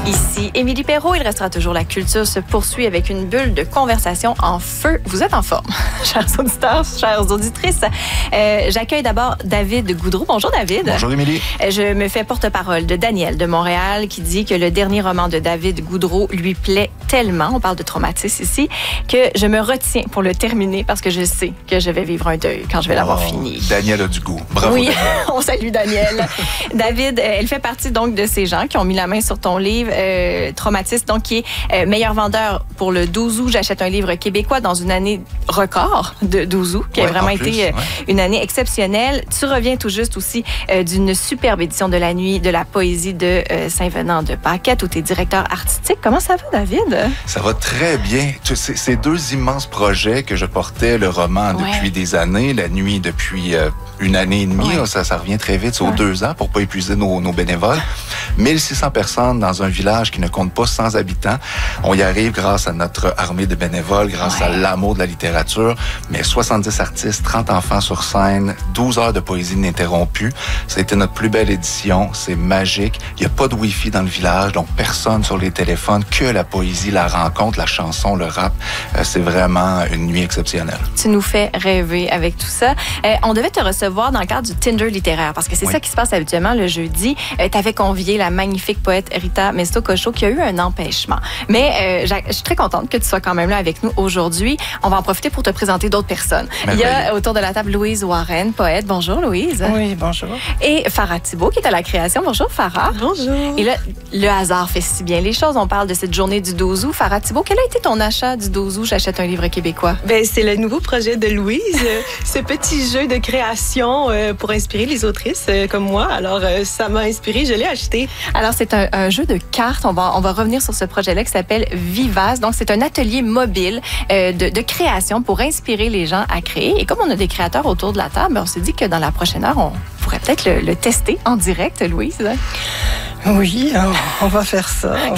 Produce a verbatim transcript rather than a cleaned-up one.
Ici Émilie Perrault, il restera toujours la culture se poursuit avec une bulle de conversation en feu. Vous êtes en forme, chers auditeurs, chères auditrices. Euh, j'accueille d'abord David Goudreau. Bonjour David. Bonjour Émilie. Euh, je me fais porte-parole de Daniel de Montréal qui dit que le dernier roman de David Goudreau lui plaît tellement, on parle de traumatisme ici, que je me retiens pour le terminer parce que je sais que je vais vivre un deuil quand je vais l'avoir oh, fini. Daniel a du goût. Bravo Oui, Daniel. On salue Daniel. David, euh, elle fait partie donc de ces gens qui ont mis la main sur ton livre euh, Traumatisme, donc qui est euh, meilleur vendeur pour le douze août. J'achète un livre québécois dans une année record de douze août, qui ouais, a vraiment plus, été euh, ouais. une année exceptionnelle. Tu reviens tout juste aussi euh, d'une superbe édition de la nuit de la poésie de euh, Saint-Venant de Paquette, où tu es directeur artistique. Comment ça va, David? Ça va très bien. C'est, c'est deux immenses projets que je portais, le roman ouais. depuis des années, la nuit depuis euh, une année et demie. Ouais. Ça, ça revient très vite, c'est aux ouais. deux ans pour pas épuiser nos, nos bénévoles. mille six cents personnes dans un village qui ne compte pas cent habitants. On y arrive grâce à notre armée de bénévoles, grâce ouais. à l'amour de la littérature. Mais soixante-dix artistes, trente enfants sur scène, douze heures de poésie ininterrompue. Ça a été notre plus belle édition. C'est magique. Il n'y a pas de Wi-Fi dans le village, donc personne sur les téléphones, que la poésie, la rencontre, la chanson, le rap. Euh, c'est vraiment une nuit exceptionnelle. Tu nous fais rêver avec tout ça. Euh, on devait te recevoir dans le cadre du Tinder littéraire, parce que c'est oui. ça qui se passe habituellement le jeudi. Euh, tu avais convié la magnifique poète Rita Mesto-Cochot qui a eu un empêchement. Mais euh, je suis très contente que tu sois quand même là avec nous aujourd'hui. On va en profiter pour te présenter d'autres personnes. Merveilleux. Il y a autour de la table Louise Warren, poète. Bonjour Louise. Oui, bonjour. Et Farah Thibault qui est à la création. Bonjour Farah. Bonjour. Et là, le hasard fait si bien les choses. On parle de cette journée du douze août. Farah Thibault, quel a été ton achat du douze août? J'achète un livre québécois. Ben, c'est le nouveau projet de Louise, ce petit jeu de création euh, pour inspirer les autrices euh, comme moi. Alors, euh, ça m'a inspiré, je l'ai acheté. Alors, c'est un, un jeu de cartes. On va, on va revenir sur ce projet-là qui s'appelle Vivace. Donc, c'est un atelier mobile euh, de, de création pour inspirer les gens à créer. Et comme on a des créateurs autour de la table, on s'est dit que dans la prochaine heure, on pourrait peut-être le, le tester en direct, Louise. Oui, on va faire ça.